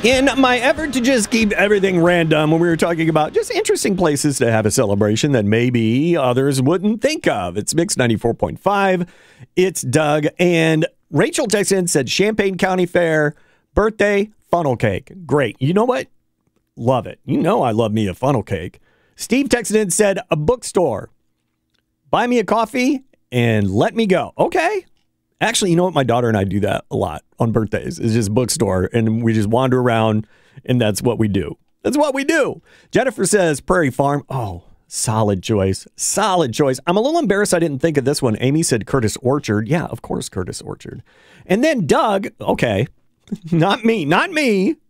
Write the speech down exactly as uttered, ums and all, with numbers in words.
In my effort to just keep everything random, when we were talking about just interesting places to have a celebration that maybe others wouldn't think of. It's Mix ninety-four point five. It's Doug. And Rachel texted in and said, Champaign County Fair, birthday, funnel cake. Great. You know what? Love it. You know I love me a funnel cake. Steve texted in and said, a bookstore. Buy me a coffee and let me go. Okay. Actually, you know what? My daughter and I do that a lot on birthdays. It's just bookstore, and we just wander around, and that's what we do. That's what we do. Jennifer says Prairie Farm. Oh, solid choice. Solid choice. I'm a little embarrassed I didn't think of this one. Amy said Curtis Orchard. Yeah, of course, Curtis Orchard. And then Doug, okay, not me, not me.